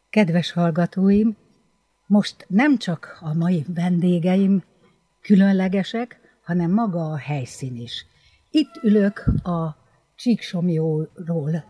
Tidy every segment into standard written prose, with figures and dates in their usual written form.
Kedves hallgatóim, most nem csak a mai vendégeim különlegesek, hanem maga a helyszín is. Itt ülök a Csíksomlyóról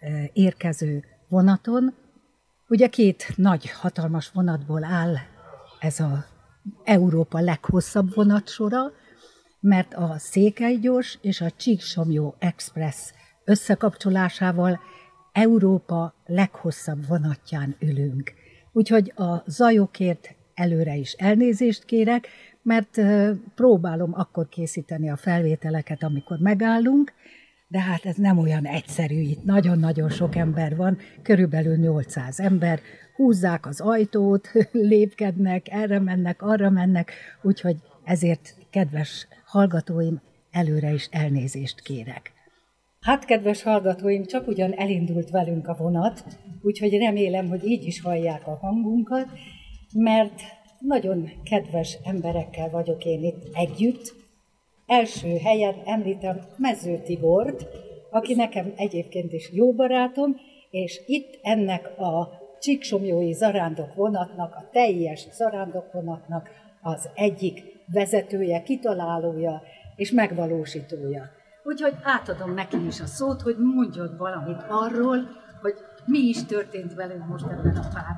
érkező vonaton. Ugye két nagy, hatalmas vonatból áll ez az Európa leghosszabb vonatsora, mert a Székelygyors és a Csíksomlyó Express összekapcsolásával Európa leghosszabb vonatján ülünk. Úgyhogy a zajokért előre is elnézést kérek, mert próbálom akkor készíteni a felvételeket, amikor megállunk, de hát ez nem olyan egyszerű, itt nagyon-nagyon sok ember van, körülbelül 800 ember, húzzák az ajtót, lépkednek, erre mennek, arra mennek, úgyhogy ezért, kedves hallgatóim, előre is elnézést kérek. Hát, kedves hallgatóim, csak ugyan elindult velünk a vonat, úgyhogy remélem, hogy így is hallják a hangunkat, mert nagyon kedves emberekkel vagyok én itt együtt. Első helyen említem Mező Tibort, aki nekem egyébként is jó barátom, és itt ennek a csíksomlyói zarándokvonatnak, a teljes zarándokvonatnak az egyik vezetője, kitalálója és megvalósítója. Úgyhogy átadom neki is a szót, hogy mondjon valamit arról, hogy mi is történt velünk most ebben a pár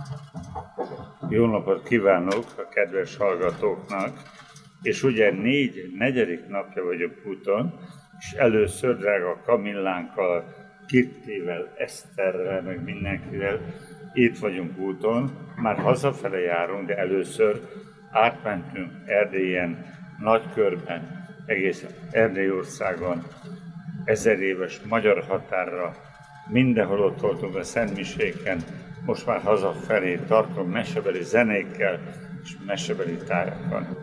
napban. Jó napot kívánok a kedves hallgatóknak, és ugye negyedik napja vagyok úton, és először drága Kamillánkkal, Kittivel, Eszterrel, meg mindenkivel itt vagyunk úton, már hazafele járunk, de először átmentünk Erdélyen, nagykörben, egész Erdélyországon, 1000 éves magyar határra, mindenhol ott voltunk a szentmiséken, most már hazafelé tartunk mesebeli zenékkel és mesebeli tájakkal.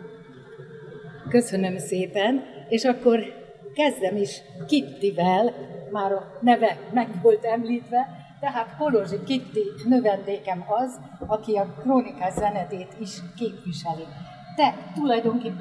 Köszönöm szépen, és akkor kezdem is Kittivel, már a neve meg volt említve, tehát Kolozsi Kitti növendékem az, aki a Krónikás zenetét is képviseli. Te tulajdonképpen